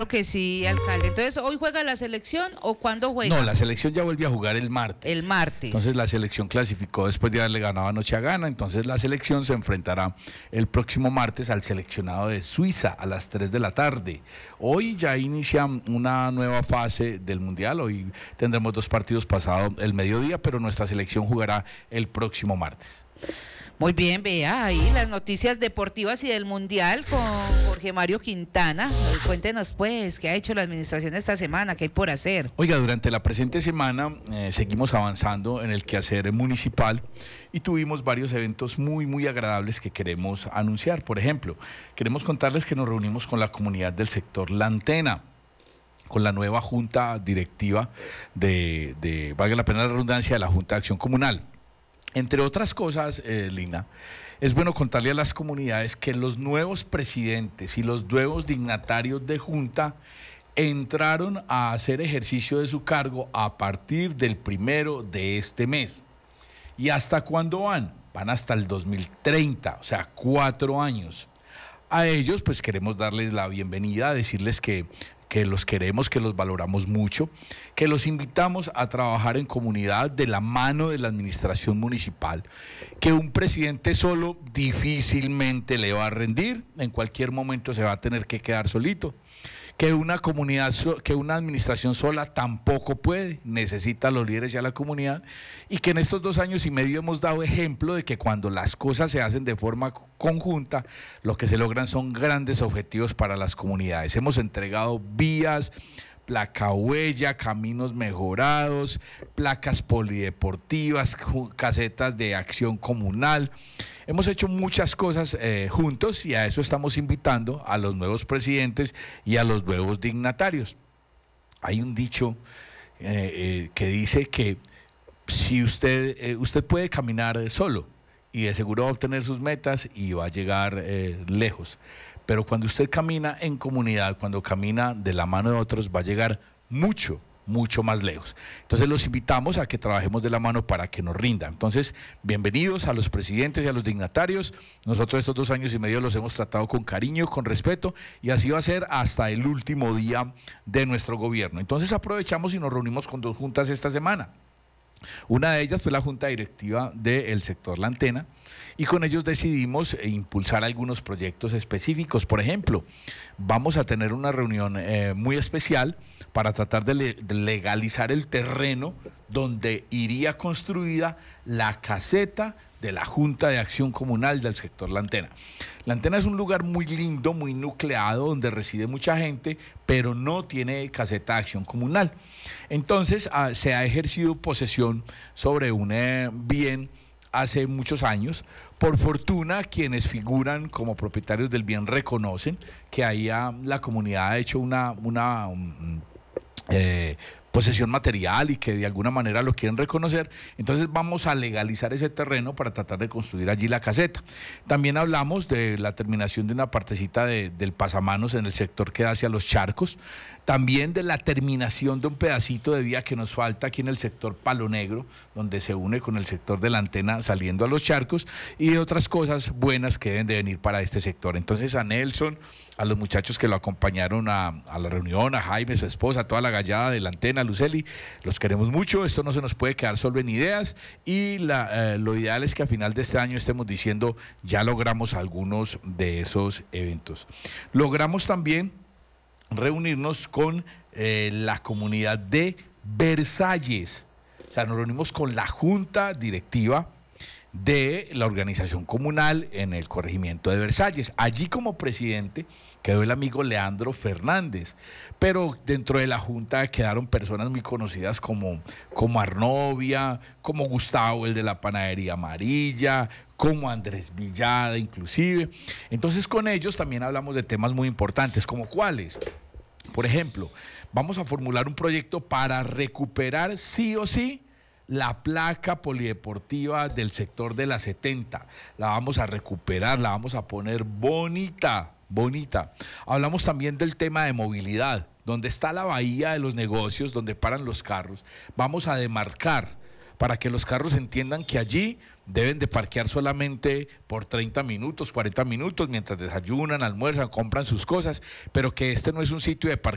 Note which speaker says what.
Speaker 1: Claro que sí, alcalde. Entonces, ¿hoy juega la selección o cuándo juega?
Speaker 2: No, la selección ya volvió a jugar el martes.
Speaker 1: El martes.
Speaker 2: Entonces la selección clasificó después de haberle ganado anoche a Ghana. Entonces la selección se enfrentará el próximo martes al seleccionado de Suiza a las 3 de la tarde. Hoy ya inicia una nueva fase del Mundial. Hoy tendremos 2 partidos pasado el mediodía, pero nuestra selección jugará el próximo martes.
Speaker 1: Muy bien, vea ahí las noticias deportivas y del Mundial con Jorge Mario Quintana. Cuéntenos pues, ¿qué ha hecho la administración esta semana? ¿Qué hay por hacer?
Speaker 2: Oiga, durante la presente semana seguimos avanzando en el quehacer municipal y tuvimos varios eventos muy agradables que queremos anunciar. Por ejemplo, queremos contarles que nos reunimos con la comunidad del sector La Antena, con la nueva junta directiva valga la pena la redundancia, de la Junta de Acción Comunal. Entre otras cosas, Lina, es bueno contarle a las comunidades que los nuevos presidentes y los nuevos dignatarios de junta entraron a hacer ejercicio de su cargo a partir del 1 de este mes. ¿Y hasta cuándo van? Van hasta el 2030, o sea, 4 años. A ellos, pues queremos darles la bienvenida, decirles que los queremos, que los valoramos mucho, que los invitamos a trabajar en comunidad de la mano de la administración municipal, que un presidente solo difícilmente le va a rendir, en cualquier momento se va a tener que quedar solito, que una comunidad, que una administración sola tampoco puede, necesita a los líderes y a la comunidad, y que en estos 2 años y medio hemos dado ejemplo de que cuando las cosas se hacen de forma conjunta, lo que se logran son grandes objetivos para las comunidades. Hemos entregado vías, placa huella, caminos mejorados, placas polideportivas, casetas de acción comunal. Hemos hecho muchas cosas juntos y a eso estamos invitando a los nuevos presidentes y a los nuevos dignatarios. Hay un dicho que dice que si usted puede caminar solo y de seguro va a obtener sus metas y va a llegar lejos. Pero cuando usted camina en comunidad, cuando camina de la mano de otros, va a llegar mucho más lejos. Entonces los invitamos a que trabajemos de la mano para que nos rinda. Entonces, bienvenidos a los presidentes y a los dignatarios. Nosotros estos 2 años y medio los hemos tratado con cariño, con respeto, y así va a ser hasta el último día de nuestro gobierno. Entonces aprovechamos y nos reunimos con 2 juntas esta semana. Una de ellas fue la junta directiva del sector La Antena, y con ellos decidimos impulsar algunos proyectos específicos. Por ejemplo, vamos a tener una reunión muy especial para tratar de legalizar el terreno donde iría construida la caseta de la Junta de Acción Comunal del sector La Antena. La Antena es un lugar muy lindo, muy nucleado, donde reside mucha gente, pero no tiene caseta de acción comunal. Entonces se ha ejercido posesión sobre un bien hace muchos años. Por fortuna, quienes figuran como propietarios del bien reconocen que ahí la comunidad ha hecho una posesión material y que de alguna manera lo quieren reconocer. Entonces vamos a legalizar ese terreno para tratar de construir allí la caseta. También hablamos de la terminación de una partecita del pasamanos en el sector que da hacia los charcos, también de la terminación de un pedacito de vía que nos falta aquí en el sector Palo Negro, donde se une con el sector de La Antena saliendo a los charcos, y de otras cosas buenas que deben de venir para este sector. Entonces a Nelson, a los muchachos que lo acompañaron a la reunión, a Jaime, su esposa, a toda la gallada de La Antena, a Luceli, los queremos mucho. Esto no se nos puede quedar solo en ideas, y lo ideal es que a final de este año estemos diciendo ya logramos algunos de esos eventos. Logramos también reunirnos con la comunidad de Versalles. O sea, nos reunimos con la junta directiva de la organización comunal en el corregimiento de Versalles. Allí como presidente quedó el amigo Leandro Fernández, pero dentro de la junta quedaron personas muy conocidas como Arnovia, como Gustavo, el de la panadería amarilla, como Andrés Villada inclusive. Entonces con ellos también hablamos de temas muy importantes, como cuáles. Por ejemplo, vamos a formular un proyecto para recuperar sí o sí la placa polideportiva del sector de la 70. La vamos a recuperar, la vamos a poner bonita. Hablamos también del tema de movilidad, donde está la bahía de los negocios, donde paran los carros. Vamos a demarcar para que los carros entiendan que allí deben de parquear solamente por 30 minutos, 40 minutos, mientras desayunan, almuerzan, compran sus cosas, pero que este no es un sitio de parqueo